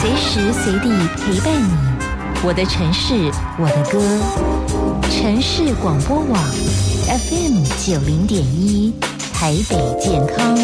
随时随地陪伴你。我的城市，我的歌。城市广播网 FM90.1，台北健康。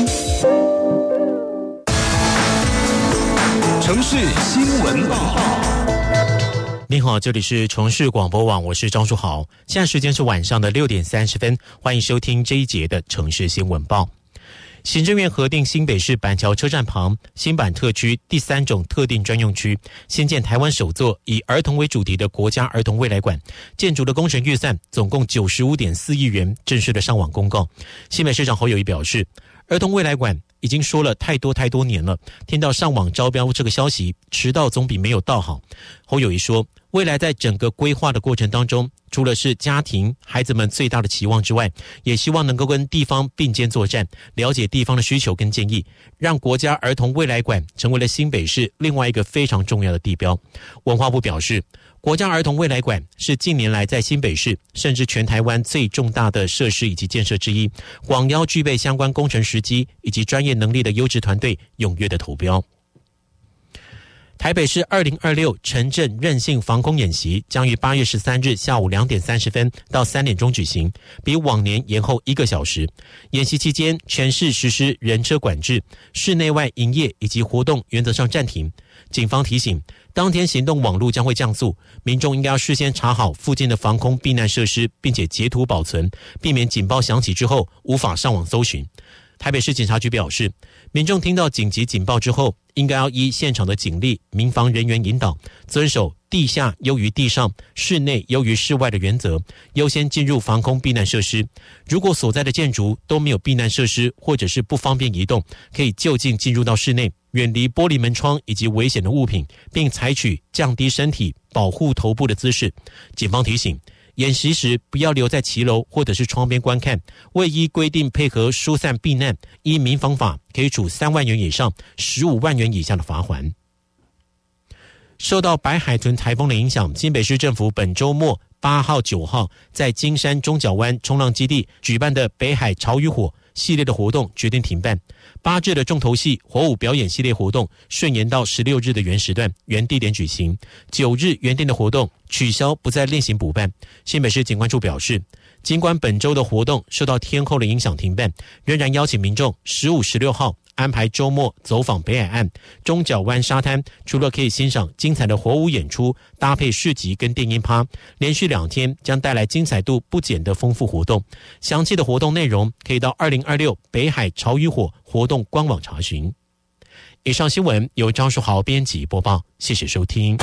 城市新闻报。 您好，这里是城市广播网，我是张书豪。现在时间是晚上的6点30分，欢迎收听这一节的城市新闻报。行政院核定新北市板桥车站旁新板特区第3种特定专用区，新建台湾首座以儿童为主题的国家儿童未来馆，建筑的工程预算总共95.4亿元，正式的上网公告。新北市长侯友宜表示，儿童未来馆已经说了太多年了，听到上网招标这个消息，迟到总比没有到好。侯友宜说，未来在整个规划的过程当中，除了是家庭孩子们最大的期望之外，也希望能够跟地方并肩作战，了解地方的需求跟建议，让国家儿童未来馆成为了新北市另外一个非常重要的地标。文化部表示，国家儿童未来馆是近年来在新北市甚至全台湾最重大的设施以及建设之一，广邀具备相关工程时机以及专业能力的优质团队踊跃的投标。台北市2026城镇韧性防空演习将于8月13日下午2点30分到3点钟举行，比往年延后1个小时。演习期间，全市实施人车管制，室内外营业以及活动原则上暂停。警方提醒，当天行动网路将会降速，民众应该要事先查好附近的防空避难设施，并且截图保存，避免警报响起之后无法上网搜寻。台北市警察局表示，民众听到紧急警报之后，应该要依现场的警力、民防人员引导，遵守地下优于地上、室内优于室外的原则，优先进入防空避难设施。如果所在的建筑都没有避难设施，或者是不方便移动，可以就近进入到室内，远离玻璃门窗以及危险的物品，并采取降低身体、保护头部的姿势。警方提醒，演习时不要留在骑楼或者是窗边观看，未依规定配合疏散避难，依民防法可以处3万元以上15万元以下的罚锾。受到白海豚台风的影响，新北市政府本周末8号、9号在金山中角湾冲浪基地举办的北海潮与火系列的活动决定停办，8日的重头戏火舞表演系列活动顺延到16日的原时段原地点举行，9日原定的活动取消，不再另行补办。新北市警官处表示，尽管本周的活动受到天候的影响停办，仍然邀请民众15、16号安排周末走访北海岸、中角湾沙滩，除了可以欣赏精彩的火舞演出，搭配市集跟电音趴，连续2天将带来精彩度不减的丰富活动。详细的活动内容可以到2026北海潮与火活动官网查询。以上新闻由张书豪编辑播报，谢谢收听。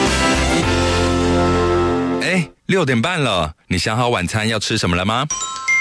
6点半了，你想好晚餐要吃什么了吗？